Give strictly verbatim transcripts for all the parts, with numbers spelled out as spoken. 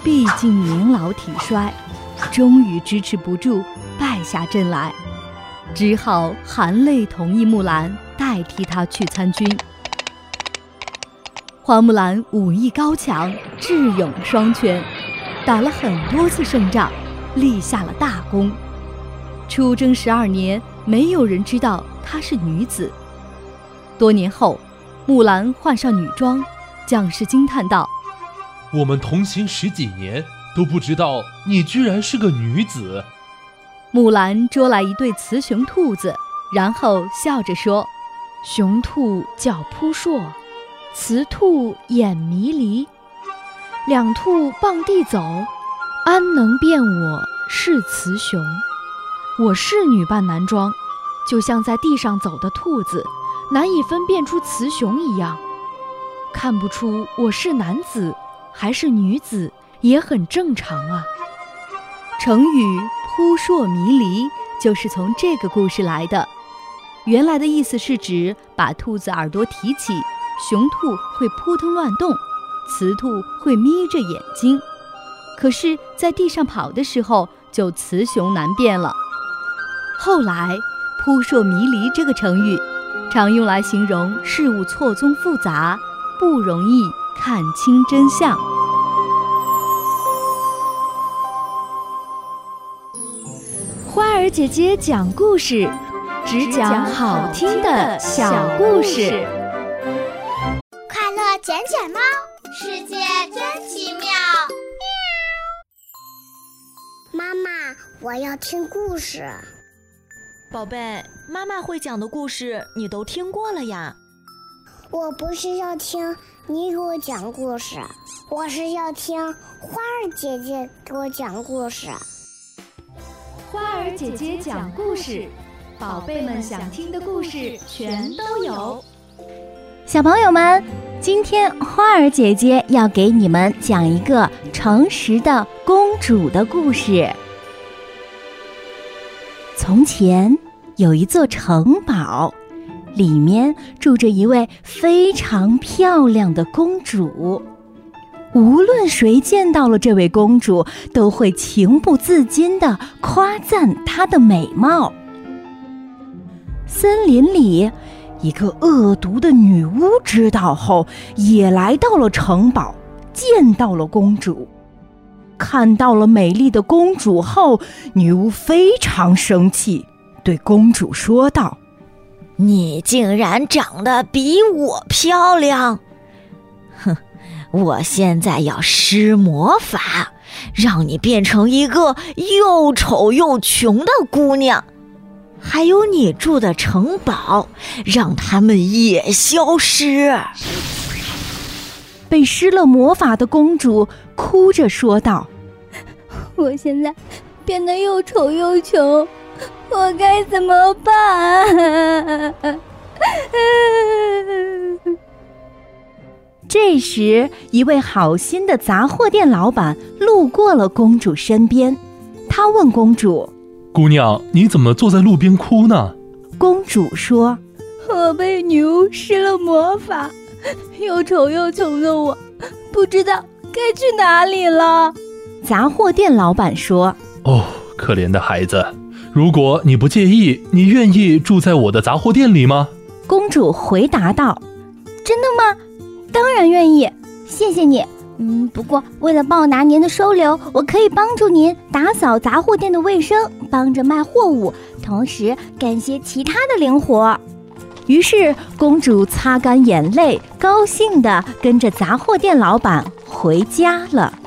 毕竟年老体衰，终于支持不住，败下阵来，只好含泪同意木兰代替他去参军。花木兰武艺高强，智勇双全，打了很多次胜仗，立下了大功。出征十二年，没有人知道她是女子。多年后，木兰换上女装，将士惊叹道： 我们同行十几年，都不知道你居然是个女子。 木兰捉来一对雌雄兔子，然后笑着说：雄兔叫扑朔，雌兔眼迷离，两兔傍地走，安能辨我是雌雄？我是女扮男装，就像在地上走的兔子，难以分辨出雌雄一样，看不出我是男子还是女子也很正常啊。成语扑朔迷离就是从这个故事来的。原来的意思是指把兔子耳朵提起，雄兔会扑腾乱动，雌兔会眯着眼睛，可是在地上跑的时候就雌雄难辨了。后来扑朔迷离这个成语常用来形容事物错综复杂，不容易看清真相。花儿姐姐讲故事，只讲好听的小故事。 快乐捡捡猫，世界真奇妙。妈妈，我要听故事。 宝贝，妈妈会讲的故事你都听过了呀。 我不是要听你给我讲故事，我是要听花儿姐姐给我讲故事。 花儿姐姐讲故事，宝贝们想听的故事全都有。 小朋友们，今天花儿姐姐要给你们讲一个诚实的公主的故事。从前有一座城堡，里面住着一位非常漂亮的公主。无论谁见到了这位公主，都会情不自禁地夸赞她的美貌。森林里，一个恶毒的女巫知道后，也来到了城堡，见到了公主。看到了美丽的公主后，女巫非常生气，对公主说道： 你竟然长得比我漂亮！哼，我现在要施魔法，让你变成一个又丑又穷的姑娘。还有你住的城堡，让他们也消失。 被施了魔法的公主哭着说道： 我现在变得又丑又穷，我该怎么办？ 这时，一位好心的杂货店老板路过了公主身边，他问公主： 姑娘，你怎么坐在路边哭呢？ 公主说： 我被女巫施了魔法，又丑又穷的我不知道该去哪里了。 杂货店老板说： 哦，可怜的孩子，如果你不介意，你愿意住在我的杂货店里吗？ 公主回答道： 真的吗？当然愿意，谢谢你。嗯，不过为了报答您的收留，我可以帮助您打扫杂货店的卫生，帮着卖货物，同时干些其他的零活。 于是公主擦干眼泪，高兴地跟着杂货店老板回家了。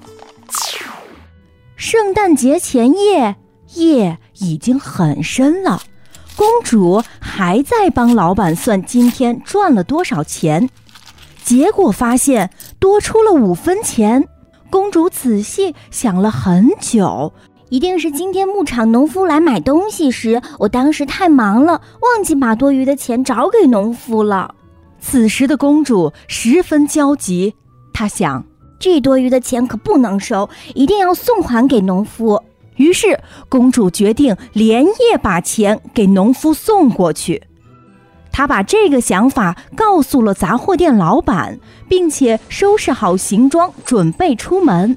圣诞节前夜，夜已经很深了，公主还在帮老板算今天赚了多少钱。结果发现多出了五分钱，公主仔细想了很久， 一定是今天牧场农夫来买东西时，我当时太忙了，忘记把多余的钱找给农夫了。 此时的公主十分焦急，她想， 这多余的钱可不能收，一定要送还给农夫。 于是公主决定连夜把钱给农夫送过去。她把这个想法告诉了杂货店老板，并且收拾好行装，准备出门。